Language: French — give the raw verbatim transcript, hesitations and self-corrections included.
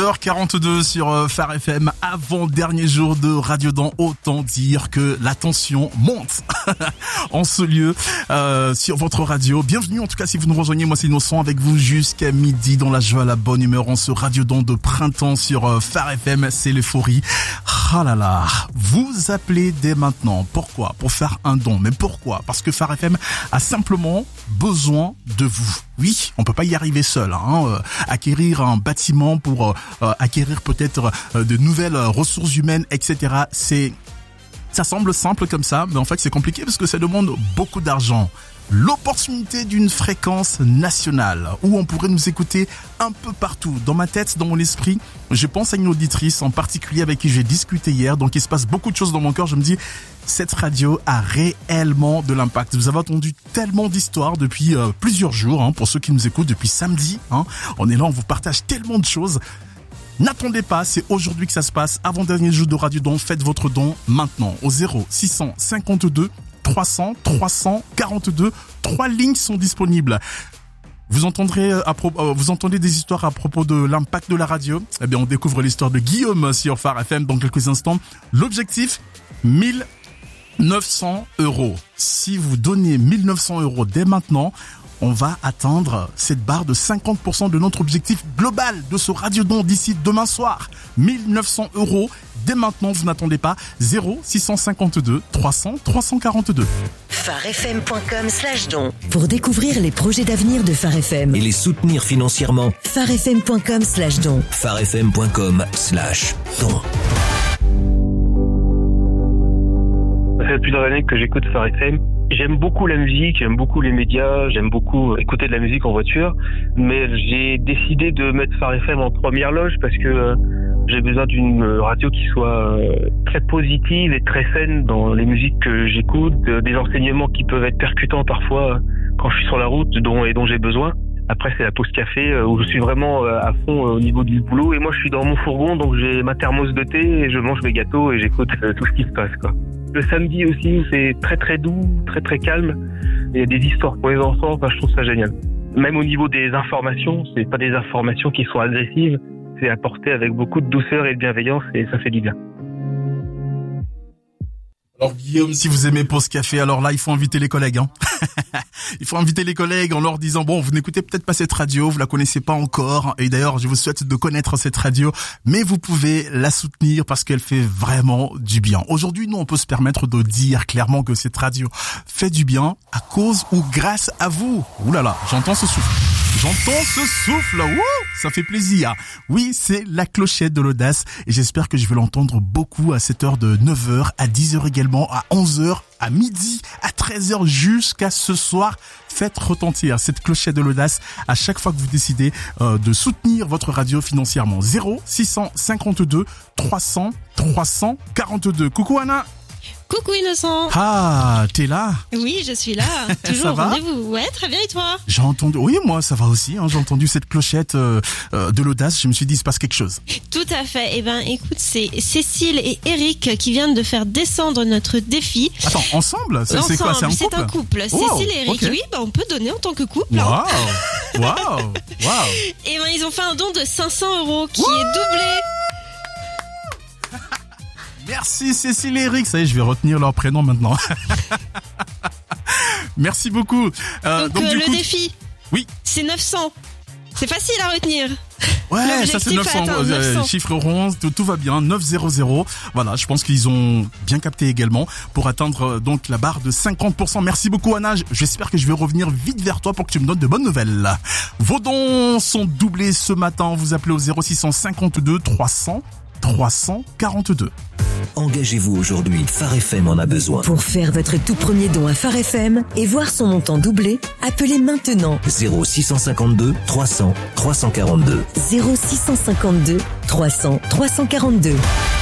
heures quarante-deux sur Phare F M, avant-dernier jour de Radiodans. Autant dire que la tension monte en ce lieu euh, sur votre radio. Bienvenue en tout cas si vous nous rejoignez, moi c'est Innocent avec vous jusqu'à midi dans la joie, la bonne humeur en ce Radiodans de printemps sur euh, Phare F M, c'est l'euphorie. Ah là là, vous appelez dès maintenant. Pourquoi? Pour faire un don. Mais pourquoi? Parce que Phare F M a simplement besoin de vous. Oui, on peut pas y arriver seul. Hein. Euh, acquérir un bâtiment pour euh, acquérir peut-être euh, de nouvelles euh, ressources humaines, et cetera. C'est, ça semble simple comme ça, mais en fait c'est compliqué parce que ça demande beaucoup d'argent. L'opportunité d'une fréquence nationale où on pourrait nous écouter un peu partout. Dans ma tête, dans mon esprit, je pense à une auditrice en particulier avec qui j'ai discuté hier. Donc il se passe beaucoup de choses dans mon cœur. Je me dis, cette radio a réellement de l'impact. Vous avez entendu tellement d'histoires depuis euh, plusieurs jours. Hein, pour ceux qui nous écoutent depuis samedi, hein, on est là, on vous partage tellement de choses. N'attendez pas, c'est aujourd'hui que ça se passe. Avant-dernier jour de Radiodans, faites votre don maintenant au zéro six cent cinquante-deux trois cents trois cent quarante-deux. Trois lignes sont disponibles. Vous entendrez à propos, vous entendez des histoires à propos de l'impact de la radio. Eh bien, on découvre l'histoire de Guillaume sur Phare F M dans quelques instants. L'objectif, mille neuf cents euros. Si vous donnez mille neuf cents euros dès maintenant, on va atteindre cette barre de cinquante pour cent de notre objectif global de ce Radiodans d'ici demain soir. mille neuf cents euros. Dès maintenant, vous n'attendez pas. zéro six cent cinquante-deux trois cents trois cent quarante-deux. pharefm.com slash don. Pour découvrir les projets d'avenir de Phare F M et les soutenir financièrement. pharefm.com slash don. pharefm.com slash don. Ça fait plusieurs années que j'écoute Phare F M. J'aime beaucoup la musique, j'aime beaucoup les médias, j'aime beaucoup écouter de la musique en voiture, mais j'ai décidé de mettre Phare F M en première loge parce que euh, j'ai besoin d'une radio qui soit euh, très positive et très saine dans les musiques que j'écoute, euh, des enseignements qui peuvent être percutants parfois euh, quand je suis sur la route dont, et dont j'ai besoin. Après, c'est la pause café euh, où je suis vraiment euh, à fond euh, au niveau du boulot. Et moi, je suis dans mon fourgon, donc j'ai ma thermos de thé et je mange mes gâteaux et j'écoute euh, tout ce qui se passe, quoi. Le samedi aussi, c'est très très doux, très très calme. Il y a des histoires pour les enfants, enfin, je trouve ça génial. Même au niveau des informations, c'est pas des informations qui sont agressives, c'est apporté avec beaucoup de douceur et de bienveillance et ça fait du bien. Alors Guillaume, si vous aimez Pause Café, alors là, il faut inviter les collègues. Hein. Il faut inviter les collègues en leur disant, bon, vous n'écoutez peut-être pas cette radio, vous la connaissez pas encore. Et d'ailleurs, je vous souhaite de connaître cette radio, mais vous pouvez la soutenir parce qu'elle fait vraiment du bien. Aujourd'hui, nous, on peut se permettre de dire clairement que cette radio fait du bien à cause ou grâce à vous. Ouh là là, j'entends ce souffle. J'entends ce souffle. Wouh, ça fait plaisir. Oui, c'est la clochette de l'audace et j'espère que je vais l'entendre beaucoup à cette heure de neuf heures, à dix heures également, à onze heures, à midi, à treize heures, jusqu'à ce soir. Faites retentir cette clochette de l'audace à chaque fois que vous décidez euh, de soutenir votre radio financièrement. zéro six cent cinquante-deux trois cents trois cent quarante-deux. Coucou Anna. Coucou Innocent. Ah, t'es là? Oui, je suis là. Toujours au rendez-vous. Ouais, très bien, et toi? J'ai entendu, oui, moi, ça va aussi, hein. J'ai entendu cette clochette, euh, euh, de l'audace. Je me suis dit, il se passe quelque chose. Tout à fait. Eh ben, écoute, c'est Cécile et Eric qui viennent de faire descendre notre défi. Attends, ensemble? C'est, ensemble, c'est quoi? C'est un couple? C'est un couple. Wow, Cécile et Eric. Okay. Oui, bah, on peut donner en tant que couple. Waouh! Hein. Waouh! Waouh! Eh ben, ils ont fait un don de cinq cents euros qui Wouh est doublé. Merci Cécile et Eric. Ça y est, je vais retenir leur prénom maintenant. Merci beaucoup. Euh, donc, donc euh, du le coup, défi, oui, c'est neuf cents. C'est facile à retenir. Ouais, ça c'est neuf cents. neuf cents. Chiffre rond, tout, tout va bien. neuf cents. Voilà, je pense qu'ils ont bien capté également pour atteindre donc la barre de cinquante pour cent. Merci beaucoup Anna. J'espère que je vais revenir vite vers toi pour que tu me donnes de bonnes nouvelles. Vos dons sont doublés ce matin. Vous appelez au zéro six cent cinquante-deux trois cents trois cent quarante-deux. Engagez-vous aujourd'hui, Phare F M en a besoin. Pour faire votre tout premier don à Phare F M et voir son montant doublé, appelez maintenant zéro six cent cinquante-deux trois cents trois cent quarante-deux. zéro six cent cinquante-deux trois cents trois cent quarante-deux.